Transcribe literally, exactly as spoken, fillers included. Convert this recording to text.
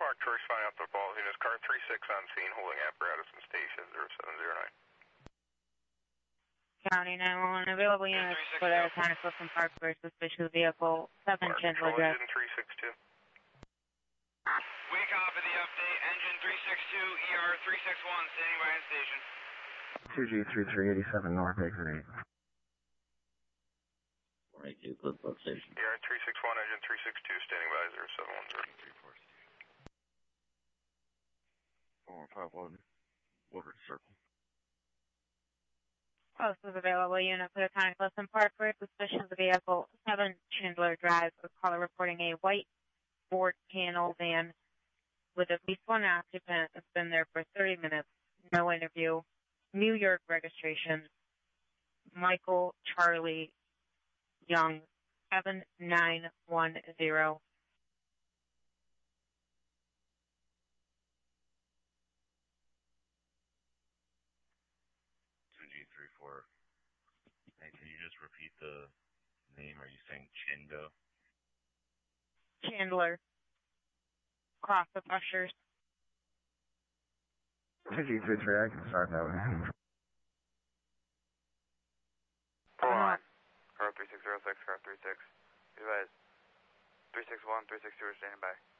Mark Troy flying out the Falls. Units car three six on scene, holding apparatus and station zero seven zero nine. County nine one one, available units for the County Clifton Park for suspicious vehicle, seven Chandler Drive. Engine three six two. We copy the update. Engine three six two, E R three six one, standing by in station. two G three three eight seven, North exit eight. four eight two, Clifton Station. E R three six one, engine three six two, standing by zero seven one zero. four one five one, Woodward Circle. Post is available unit for the County Clifton Park for suspicious vehicle, seven Chandler Drive. A caller reporting a white board panel van with at least one occupant that's been there for thirty minutes. No interview. New York registration. Michael Charlie Young, seven nine one zero. two G three four. Hey, can you just repeat the name? Are you saying Chindo? Chandler. Cross the ushers. two G three three, I can start that one. Four one. Car three six zero six, car three six. Advise. three six one, three six two are standing by.